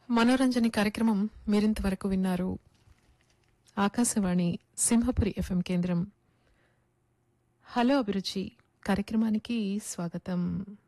మనోరంజని కార్యక్రమం మీరింతవరకు విన్నారు. ఆకాశవాణి సింహపురి ఎఫ్ఎం కేంద్రం. హలో అభిరుచి కార్యక్రమానికి స్వాగతం.